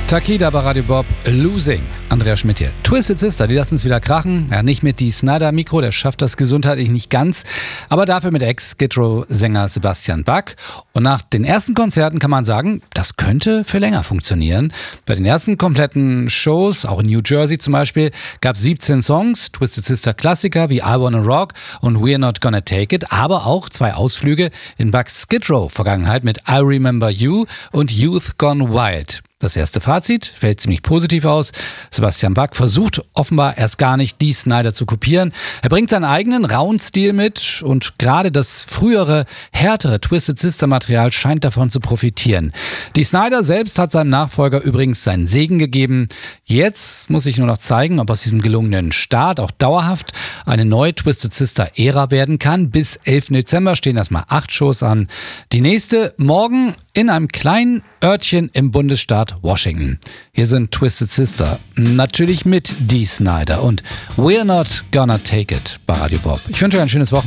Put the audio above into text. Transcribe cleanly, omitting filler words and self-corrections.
Takida bei Radio Bob, Losing. Andreas Schmidt hier. Twisted Sister, die lassen es wieder krachen. Ja, nicht mit Dee Snider Mikro, der schafft das gesundheitlich nicht ganz. Aber dafür mit Ex-Skid Row-Sänger Sebastian Bach. Und nach den ersten Konzerten kann man sagen, das könnte für länger funktionieren. Bei den ersten kompletten Shows, auch in New Jersey zum Beispiel, gab es 17 Songs, Twisted Sister Klassiker wie I Wanna Rock und We're Not Gonna Take It, aber auch 2 Ausflüge in Bachs Skid Row-Vergangenheit mit I Remember You und Youth Gone Wild. Das erste Fazit fällt ziemlich positiv aus. Sebastian Bach versucht offenbar erst gar nicht, Dee Snider zu kopieren. Er bringt seinen eigenen rauen Stil mit und gerade das frühere, härtere Twisted Sister Material scheint davon zu profitieren. Dee Snider selbst hat seinem Nachfolger übrigens seinen Segen gegeben. Jetzt muss sich nur noch zeigen, ob aus diesem gelungenen Start auch dauerhaft eine neue Twisted Sister Ära werden kann. Bis 11. Dezember stehen erstmal 8 Shows an. Die nächste morgen in einem kleinen Örtchen im Bundesstaat Washington. Hier sind Twisted Sister, natürlich mit Dee Snider und We're Not Gonna Take It bei Radio Bob. Ich wünsche euch ein schönes Wochenende.